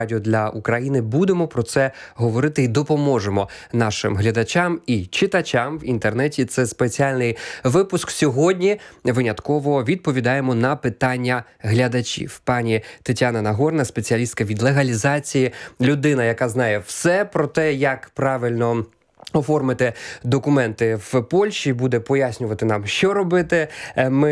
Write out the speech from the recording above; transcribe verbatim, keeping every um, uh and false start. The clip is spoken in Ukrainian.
Радіо для України. Будемо про це говорити і допоможемо нашим глядачам і читачам в інтернеті. Це спеціальний випуск. Сьогодні винятково відповідаємо на питання глядачів. Пані Тетяна Нагорна, спеціалістка від легалізації, людина, яка знає все про те, як правильно оформити документи в Польщі, буде пояснювати нам, що робити. Ми